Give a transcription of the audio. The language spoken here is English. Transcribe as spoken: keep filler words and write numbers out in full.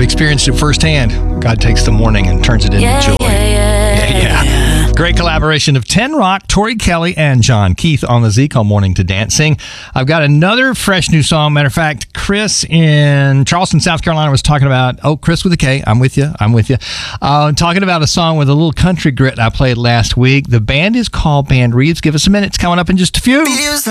I've experienced it firsthand. God takes the mourning and turns it into Yeah, joy. yeah, yeah, yeah, yeah. yeah. Great collaboration of Ten Rock, Tori Kelly, and John Keith on the Z Call Morning to Dancing. I've got another fresh new song. Matter of fact, Chris in Charleston, South Carolina was talking about, oh, Chris with a K. I'm with you. I'm with you. Uh, talking about a song with a little country grit I played last week. The band is called Band Reeves. Give us a minute. It's coming up in just a few.